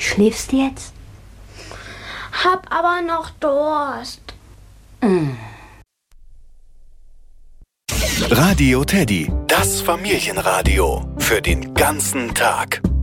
Schläfst du jetzt? Hab aber noch Durst. Radio Teddy, das Familienradio für den ganzen Tag.